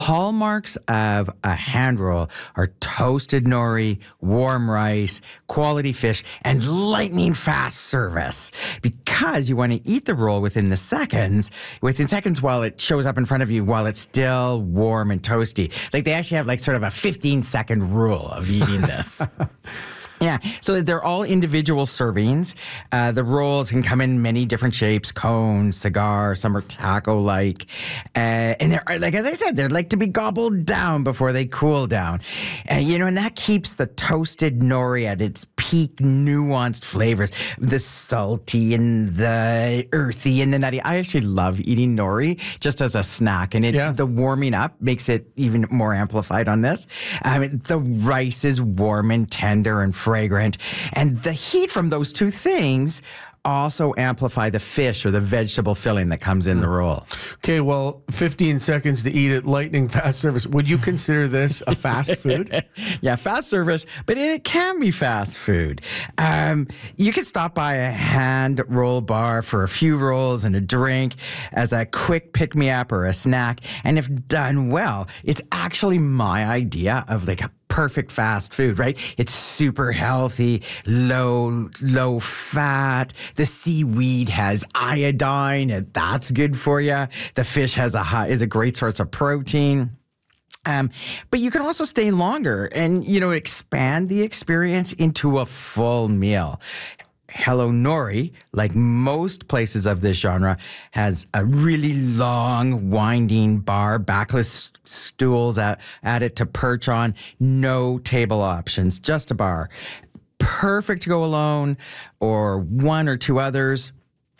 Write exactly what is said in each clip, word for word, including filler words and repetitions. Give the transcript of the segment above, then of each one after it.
hallmarks of a hand roll are toasted nori, warm rice, quality fish, and lightning fast service. Because you want to eat the roll within the seconds, within seconds while it shows up in front of you while it's still warm and toasty. Like they actually have like sort of a fifteen second rule of eating this. Yeah, so they're all individual servings. Uh, the rolls can come in many different shapes, cones, cigar, some are taco-like. Uh, and they're, like as I said, they're like to be gobbled down before they cool down. And, you know, and that keeps the toasted nori at its peak nuanced flavors. The salty and the earthy and the nutty. I actually love eating nori just as a snack. And it, yeah. the warming up makes it even more amplified on this. I mean, the rice is warm and tender and fragrant. And the heat from those two things also amplify the fish or the vegetable filling that comes in the roll. Okay, well, fifteen seconds to eat it, lightning fast service. Would you consider this a fast food? Yeah, fast service, but it can be fast food. Um, you can stop by a hand roll bar for a few rolls and a drink as a quick pick-me-up or a snack. And if done well, it's actually my idea of like a perfect fast food, right? It's super healthy, low, low fat. The seaweed has iodine, and that's good for you. The fish has a high, is a great source of protein. Um, but you can also stay longer and, you know, expand the experience into a full meal. Hello Nori, like most places of this genre, has a really long, winding bar, backless stools at, at it to perch on, no table options, just a bar. Perfect to go alone or one or two others.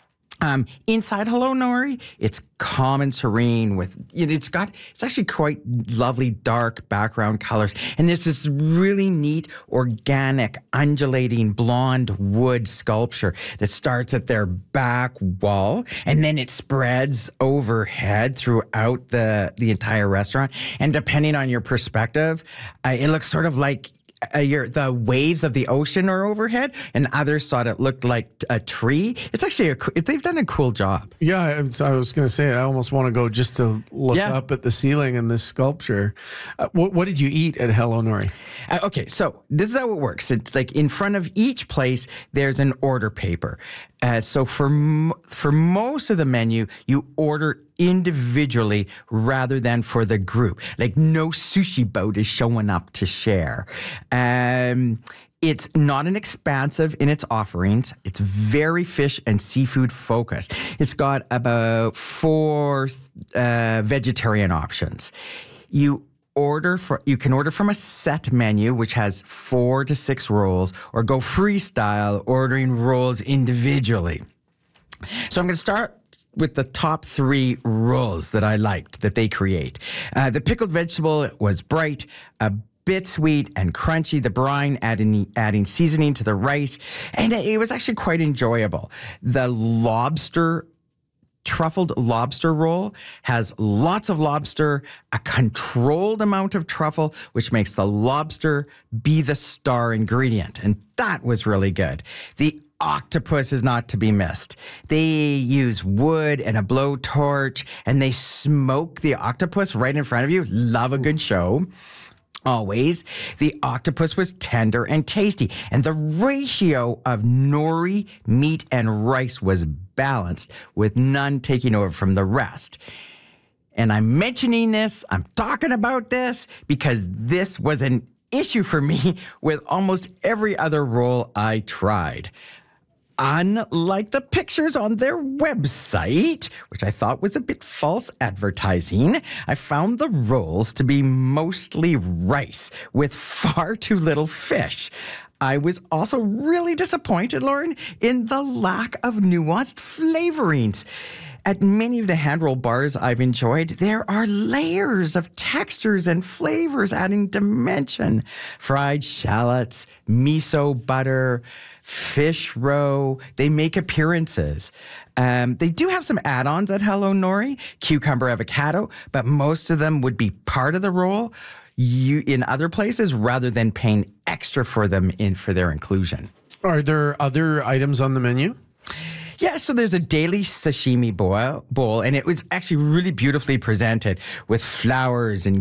Um, inside Hello Nori, it's calm and serene with, you know, it's got, it's actually quite lovely dark background colors. And there's this really neat, organic, undulating blonde wood sculpture that starts at their back wall and then it spreads overhead throughout the, the entire restaurant. And depending on your perspective, uh, it looks sort of like Uh, your, the waves of the ocean are overhead, and others thought it looked like a tree. It's actually, a, they've done a cool job. Yeah, I was, I was going to say, I almost want to go just to look yeah. up at the ceiling and this sculpture. Uh, what, what did you eat at Hello Nori? Uh, okay, so this is how it works. It's like in front of each place, there's an order paper. Uh, so for m- for most of the menu, you order individually rather than for the group. Like no sushi boat is showing up to share. Um, it's not an expansive in its offerings. It's very fish and seafood focused. It's got about four uh, vegetarian options. You Order for you can order from a set menu, which has four to six rolls, or go freestyle, ordering rolls individually. So I'm going to start with the top three rolls that I liked that they create. Uh, the pickled vegetable was bright, a bit sweet and crunchy. The brine adding adding seasoning to the rice, and it was actually quite enjoyable. The lobster. Truffled lobster roll has lots of lobster, a controlled amount of truffle, which makes the lobster be the star ingredient. And that was really good. The octopus is not to be missed. They use wood and a blowtorch, and they smoke the octopus right in front of you. Love a good show. Always. The octopus was tender and tasty, and the ratio of nori, meat, and rice was balanced, with none taking over from the rest. And I'm mentioning this, I'm talking about this, because this was an issue for me with almost every other roll I tried. Unlike the pictures on their website, which I thought was a bit false advertising, I found the rolls to be mostly rice with far too little fish. I was also really disappointed, Lauren, in the lack of nuanced flavorings. At many of the hand roll bars I've enjoyed, there are layers of textures and flavors adding dimension. Fried shallots, miso butter, fish roe, they make appearances. Um, they do have some add-ons at Hello Nori, cucumber avocado, but most of them would be part of the roll you, in other places rather than paying extra for them in for their inclusion. Are there other items on the menu? Yeah, so there's a daily sashimi bowl, bowl, and it was actually really beautifully presented with flowers and